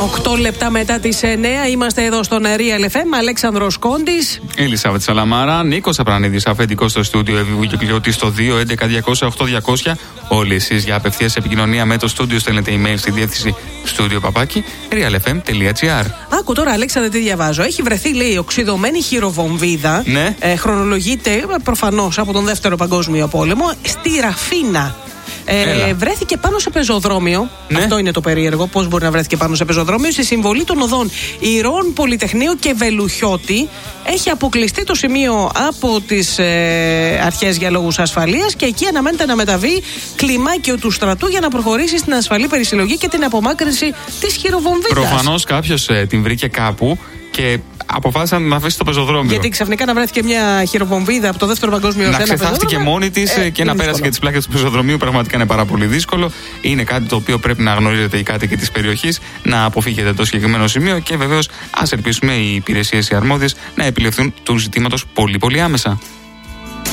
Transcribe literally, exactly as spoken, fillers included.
οκτώ λεπτά μετά τις εννέα είμαστε εδώ στον Real εφ εμ. Αλέξανδρος Κόντης. Ελισάβετ Σαλαμάρα. Νίκος Απρανίδης αφεντικός στο στούντιο. Εύη Κυκλιώτη στο δύο έντεκα διακόσια οκτώ διακόσια. Όλοι εσείς για απευθείας επικοινωνία με το στούντιο στέλνετε email στη διεύθυνση στούντιο παπάκι realfm.gr. Άκου τώρα, Αλέξανδρε, τι διαβάζω. Έχει βρεθεί, λέει, οξυδωμένη χειροβομβίδα. Ναι. Ε, χρονολογείται προφανώς από τον Δεύτερο Παγκόσμιο Πόλεμο στη Ραφίνα. Ε, βρέθηκε πάνω σε πεζοδρόμιο. Ναι. Αυτό είναι το περίεργο. Πώς μπορεί να βρέθηκε πάνω σε πεζοδρόμιο? Στη συμβολή των οδών Ηρών, Πολυτεχνείου και Βελουχιώτη. Έχει αποκλειστεί το σημείο από τις ε, αρχές για λόγους ασφαλείας και εκεί αναμένεται να μεταβεί κλιμάκιο του στρατού για να προχωρήσει στην ασφαλή περισυλλογή και την απομάκρυνση της χειροβομβίδας. Προφανώς κάποιος ε, την βρήκε κάπου και αποφάσισαν να αφήσει το πεζοδρόμιο. Γιατί ξαφνικά να βρέθηκε μια χειροβομβίδα από το Δεύτερο Παγκόσμιο να ξεθάφτηκε μόνη της ε, και να πέρασε και τις πλάκες του πεζοδρομίου. Πραγματικά είναι πάρα πολύ δύσκολο. Είναι κάτι το οποίο πρέπει να γνωρίζετε οι κάτοικοι της περιοχής, να αποφύγετε το συγκεκριμένο σημείο και βεβαίως ας ελπίσουμε οι υπηρεσίες οι αρμόδιες να επιληφθούν του ζητήματος πολύ πολύ άμεσα.